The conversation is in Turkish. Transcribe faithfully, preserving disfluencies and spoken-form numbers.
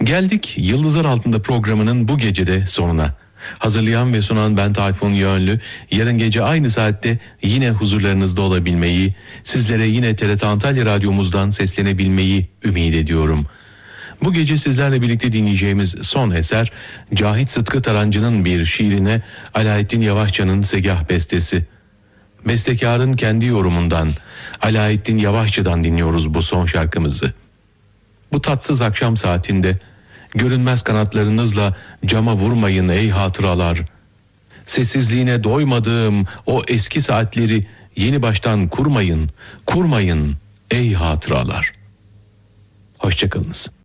Geldik Yıldızlar Altında programının bu gecede sonuna. Hazırlayan ve sunan ben Tayfun Yönlü. Yarın gece aynı saatte yine huzurlarınızda olabilmeyi, sizlere yine T R T Antalya Radyomuzdan seslenebilmeyi ümit ediyorum. Bu gece sizlerle birlikte dinleyeceğimiz son eser Cahit Sıtkı Tarancı'nın bir şiirine Alaeddin Yavaşça'nın segah bestesi. Bestekarın kendi yorumundan Alaeddin Yavaşça'dan dinliyoruz bu son şarkımızı. Bu tatsız akşam saatinde görünmez kanatlarınızla cama vurmayın ey hatıralar. Sessizliğine doymadığım o eski saatleri yeni baştan kurmayın, kurmayın ey hatıralar. Hoşçakalınız.